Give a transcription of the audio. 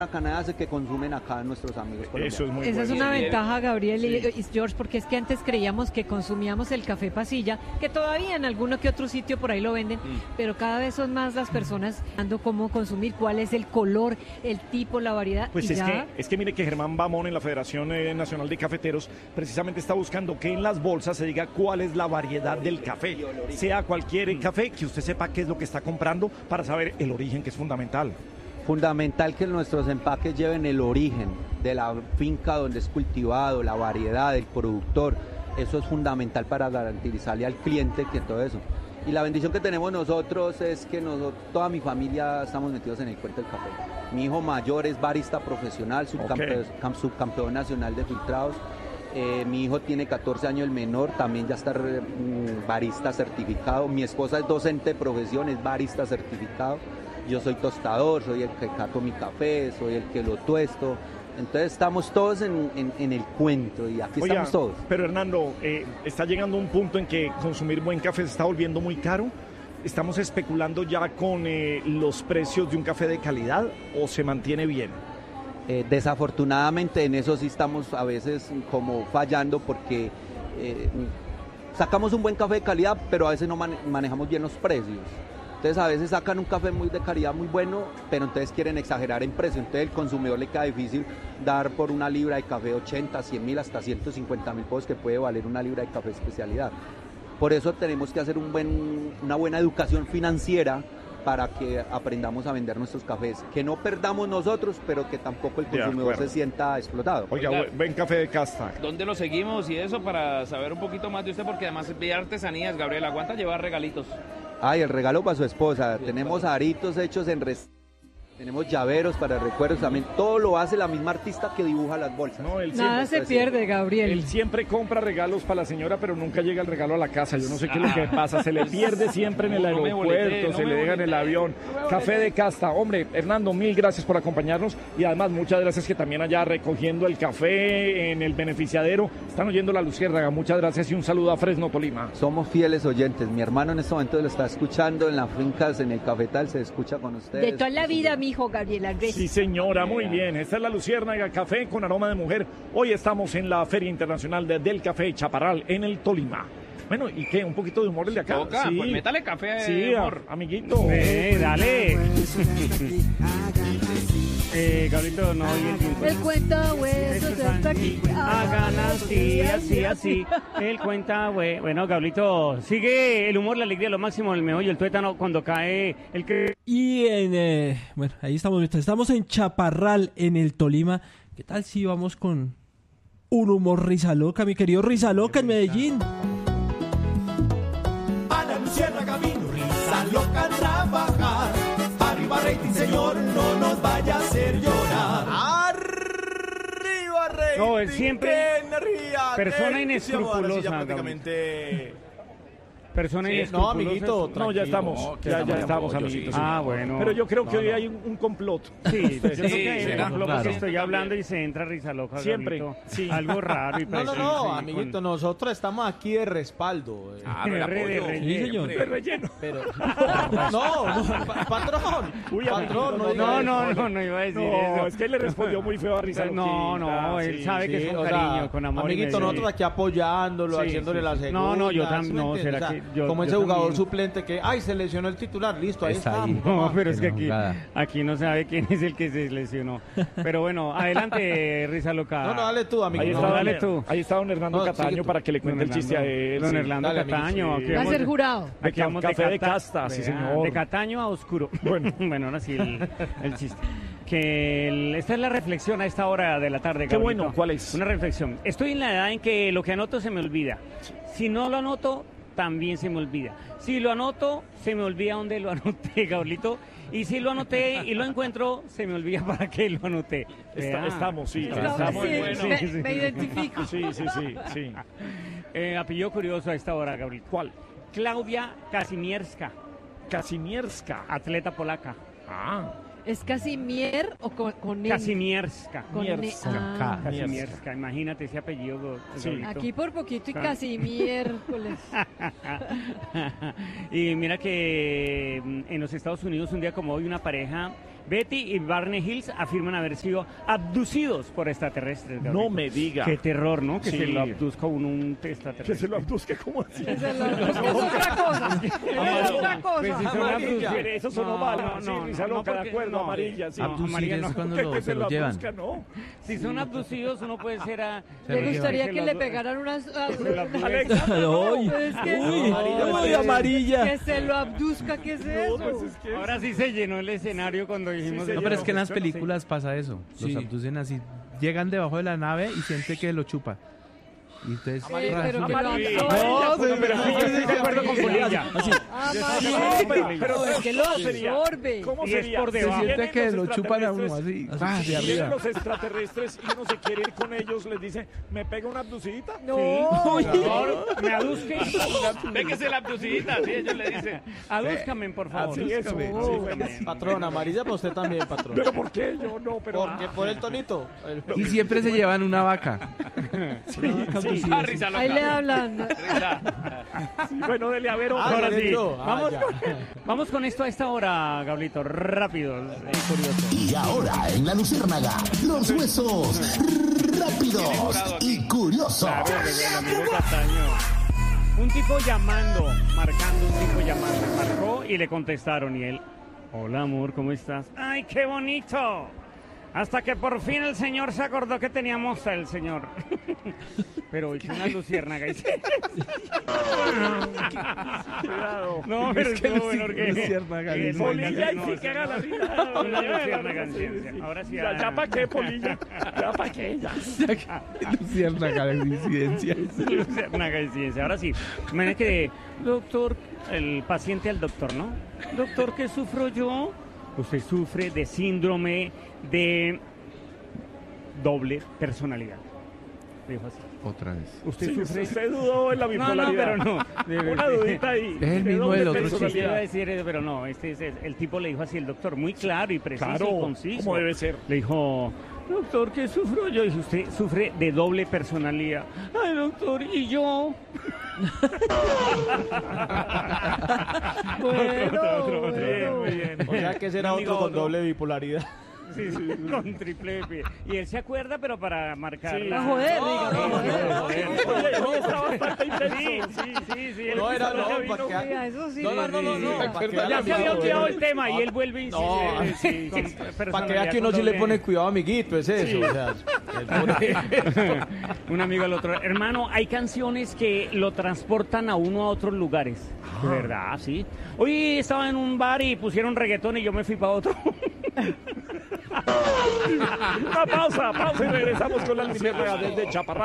canadiense que consumen acá nuestros amigos colombianos. Eso es muy Esa bueno. es una ventaja, Gabriel Sí. y George, porque es que antes creíamos que consumíamos el café pasilla, que todavía en alguno que otro sitio por ahí lo venden, pero cada vez son más las personas dando cómo consumir, cuál es el color, el tipo, la variedad. Pues y es que mire que Germán Bamón en la Federación Nacional de Cafeteros precisamente está buscando que en las bolsas se diga cuál es la variedad del café, sea cualquier café, que usted sepa qué es lo que está comprando para saber el origen, que es fundamental. Fundamental que nuestros empaques lleven el origen de la finca donde es cultivado, la variedad del productor. Eso es fundamental para garantizarle al cliente que todo eso. Y la bendición que tenemos nosotros es que toda mi familia estamos metidos en el cuento del café. Mi hijo mayor es barista profesional, subcampeón nacional de filtrados. Mi hijo tiene 14 años, el menor, también ya está barista certificado. Mi esposa es docente de profesión, es barista certificado. Yo soy tostador, soy el que cato mi café, soy el que lo tuesto. Entonces estamos todos en el cuento y aquí Oiga, estamos todos. Pero Hernando, está llegando un punto en que consumir buen café se está volviendo muy caro. ¿Estamos especulando ya con los precios de un café de calidad o se mantiene bien? Desafortunadamente en eso sí estamos a veces como fallando porque sacamos un buen café de calidad, pero a veces no manejamos bien los precios. Entonces a veces sacan un café muy de calidad muy bueno, pero entonces quieren exagerar en precio. Entonces el consumidor le queda difícil dar por una libra de café 80, 100 mil, hasta 150 mil pesos que puede valer una libra de café especialidad. Por eso tenemos que hacer una buena educación financiera para que aprendamos a vender nuestros cafés. Que no perdamos nosotros, pero que tampoco el consumidor se sienta explotado. Oiga, ven café de casta. ¿Dónde lo seguimos y eso para saber un poquito más de usted? Porque además de artesanías, Gabriel, aguanta llevar regalitos. Ay, el regalo para su esposa. Tenemos aritos hechos tenemos llaveros para recuerdos también. Todo lo hace la misma artista que dibuja las bolsas. No, nada se pierde, Gabriel. Él siempre compra regalos para la señora, pero nunca llega el regalo a la casa. Yo no sé qué es lo que pasa. Se le pierde siempre en el aeropuerto, se le deja en el avión. Café de casta. Hombre, Hernando, mil gracias por acompañarnos. Y además, muchas gracias que también allá recogiendo el café en el beneficiadero. Están oyendo la Luciérnaga. Muchas gracias y un saludo a Fresno, Tolima. Somos fieles oyentes. Mi hermano en este momento lo está escuchando en las fincas, en el cafetal, se escucha con ustedes. De toda la vida, mi hijo Gabriel Andrés. Sí, señora, muy bien. Esta es la Luciérnaga Café con aroma de mujer. Hoy estamos en la Feria Internacional del Café Chaparral en el Tolima. Bueno, ¿y qué? ¿Un poquito de humor el de acá? Toca, sí. Pues métale café, sí, amor. Amiguito. Dale. Gabrielito, no oye el tiempo. El cuenta huesos está aquí. Hagan así. El cuenta bueno, Gabrielito, sigue el humor, la alegría, lo máximo, el meollo, el tuétano cuando cae el que... Y bueno, ahí estamos en Chaparral, en el Tolima. ¿Qué tal si vamos con un humor risa loca, mi querido Risa Loca en Medellín? Ana Luciana Camino, risa loca a trabajar. Arriba rating, señor, no nos vaya a hacer llorar. Arriba rating. No, él siempre energía, persona inescrupulosa, prácticamente. Persona Sí, inescrupulosa. no, amiguito, No, ya estamos, ya estamos, amiguitos. Bueno. Pero yo creo que hoy hay un complot. Sí, yo creo que hay será, un complot claro. porque estoy hablando y se entra risa loca. Siempre, Gabrielito. sí. Algo raro y preciso. No, amiguito, nosotros estamos aquí de respaldo. Sí, señor. De relleno. Pero patrón. Uy, Patrón, amiguito, No iba a decir No, eso. es que él le respondió muy feo a Risa No, él sí. sabe que es con cariño, con amor. Amiguito, nosotros aquí apoyándolo, Sí, haciéndole sí, la sí. segunda. No, yo también, ¿sí me no, entiendes? será O sea, que yo- como yo ese jugador también. suplente que, se lesionó el titular, listo, ahí Está está. ahí. No, pero es que jugada. aquí no sabe quién es el que se lesionó. Pero bueno, adelante, Risa Loca. No, dale tú, amigo. Ahí No, está, dale tú. Ahí está don Hernando No, Cataño sigue tú. para que le cuente el chiste a él. Don sí. Hernando Dale, amigo, Cataño. sí. aquí Va a vamos ser jurado. Aquí vamos Café de casta, sí, señor. De Cataño a oscuro. Bueno, ahora sí el chiste. Esta es la reflexión a esta hora de la tarde, Qué Gabrielito. bueno, ¿cuál es? Una reflexión. Estoy en la edad en que lo que anoto se me olvida. Si no lo anoto, también se me olvida. Si lo anoto, se me olvida dónde lo anoté, Gabrielito. Y si lo anoté y lo encuentro, se me olvida para qué lo anoté. Vea. Estamos, sí. Estamos, muy sí, bueno. me identifico. Sí. Apellido curioso a esta hora, Gabriel. ¿Cuál? Claudia Kazimierska, Kazimierska. atleta polaca. Ah, ¿Es Casimier o con N? Kazimierska. Con N. Mierska. Kazimierska, imagínate ese apellido. Sí. Gabrielito. Aquí por poquito y Ah. casi miércoles. Y mira que en los Estados Unidos un día como hoy una pareja Betty y Barney Hills afirman haber sido abducidos por extraterrestres. No me diga. Qué terror, ¿no? Que Sí. se lo abduzca un extraterrestre. Que se lo abduzca, ¿cómo así? Es otra cosa. Es otra Pues si cosa. son abducidos. Eso sonó mal. Sí, Risa Loca, de porque- acuerdo, no, amarilla, sí. abducir Amarilla es no, cuando que se lo llevan. abduzca, no. Si son abducidos, uno puede ser a... ¿Le gustaría que le lo- pegaran unas... Alexa, Uy, Es que- uy, amarilla. Que se lo abduzca, ¿qué es eso? pues es que... Ahora sí se llenó el escenario cuando dijimos... se No, pero es que en las Sí. películas pasa eso. Los Sí. abducen así. Llegan debajo de la nave y siente que lo chupa. Y entonces... Pero que lo Amarilla. absorbe. Pero sí, yo estoy de acuerdo con Polilla. Pero Es que lo ¿cómo sería? absorbe. ¿Cómo Y es sería? por Si debajo. vienen Siente que los lo chupan a uno extraterrestres, así. ¡Ah! De si vienen arriba. los extraterrestres y uno se quiere ir con ellos, les dice, ¿me pega una abducidita? No. Me aduzque. Ve que se la abducidita, sí, ellos le dicen. Adúzcame, por favor. Así es. Patrón, amarilla para usted también, patrón. ¿Pero por qué? Yo no, pero... Porque por el tonito. Y siempre se llevan una vaca. Ah, Risa Loca. Ahí le hablan. Risa. Bueno, dele a ver, Ah, Ahora ya sí. entró. Ah, Vamos, ya. vamos con esto a esta hora, Gablito. Rápido y curioso. Y ahora en la Luciérnaga, los huesos rápidos y curiosos. Claro, el amigo Castaño. Un tipo llamando, marcando, un tipo llamando. Marcó y le contestaron y él, hola amor, ¿cómo estás? ¡Ay, qué bonito! Hasta que por fin el señor se acordó que teníamos el señor. Pero hizo una luciérnaga y se... cuidado. No, pero Es que estuvo bueno porque... luciérnaga, Eso, Polilla y no, sí eso que haga la no. vida. Una luciérnaga en ciencia. Ahora sí. Ya para qué, Polilla. Ya para qué, ya. Luciérnaga de incidencia. Luciérnaga en ciencia. Ahora sí. Imagínate que, doctor, el paciente al doctor, ¿no? Doctor, ¿qué sufro yo? Usted sufre de síndrome de doble personalidad. Dijo así. Otra vez. Usted Sí, sufre... usted dudó en la No, no, bipolaridad. pero no. Una dudita ahí. Es el De mismo doble del otro Sí, personalidad. iba a decir eso, pero no, el tipo le dijo así, el doctor, muy claro y preciso Claro, y conciso. como debe ser. Le dijo, doctor, ¿qué sufro yo? Dice, usted sufre de doble personalidad. Ay, doctor, ¿y yo? Bueno, Bien, muy bien. O sea que será Amigo, otro con otro. doble bipolaridad. Sí, con triple P. Y él se acuerda, pero para marcar. Sí. la- A joder, diga, no, joder. Oye, está bastante intenso. Sí. No, era no, vino- para que... Oiga, eso sí. No, para que Ya se había olvidado el tema y él él vuelve y insiste. No, Sí, con para que personalidad vea que uno con sí le doble- pone cuidado, amiguito, es eso. O sea, Un amigo al otro. Hermano, hay canciones que lo transportan a uno a otros lugares. De verdad, sí. Hoy estaba en un bar y pusieron reggaetón y yo me fui para otro. Una pausa y regresamos con la luciérnaga desde Chaparral.